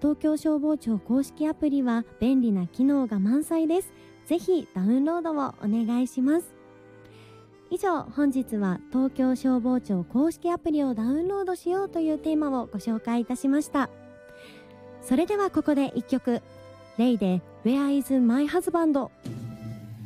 東京消防庁公式アプリは便利な機能が満載です。ぜひダウンロードをお願いします。以上、本日は東京消防庁公式アプリをダウンロードしようというテーマをご紹介いたしました。それではここで一曲、レイで Where is my husband?